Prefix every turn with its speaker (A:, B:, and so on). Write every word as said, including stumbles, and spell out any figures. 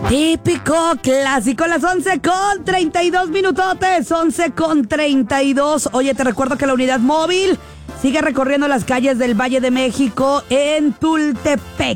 A: Típico clásico, las once con treinta y dos minutotes, once con treinta y dos. Oye, te recuerdo que la unidad móvil sigue recorriendo las calles del Valle de México en Tultepec.